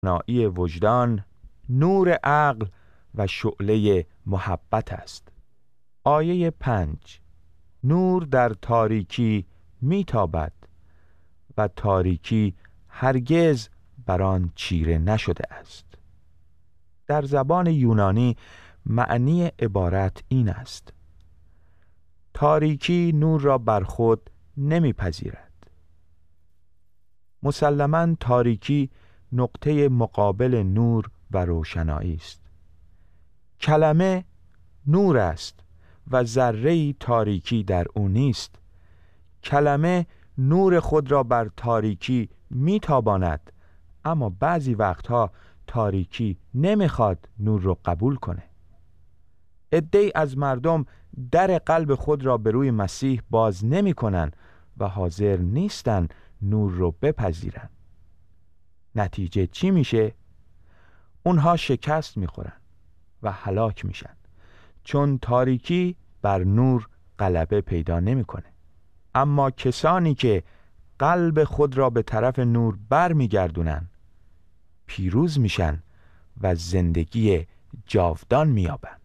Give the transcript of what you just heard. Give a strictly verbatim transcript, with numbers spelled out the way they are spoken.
روشنایی وجدان، نور عقل و شعله محبت است. آیه پنج: نور در تاریکی میتابد و تاریکی هرگز بر آن چیره نشده است. در زبان یونانی معنی عبارت این است: تاریکی نور را بر خود نمیپذیرد. مسلماً تاریکی نقطه مقابل نور و روشنایی است. کلمه نور است و ذره‌ای تاریکی در او نیست. کلمه نور خود را بر تاریکی میتاباند، اما بعضی وقتها تاریکی نمیخواد نور را قبول کنه. عده‌ای از مردم در قلب خود را به روی مسیح باز نمی کنن و حاضر نیستن نور رو بپذیرن. نتیجه چی میشه؟ اونها شکست میخورن و هلاک میشن، چون تاریکی بر نور غلبه پیدا نمیکنه. اما کسانی که قلب خود را به طرف نور بر میگردونن پیروز میشن و زندگی جاودان میابن.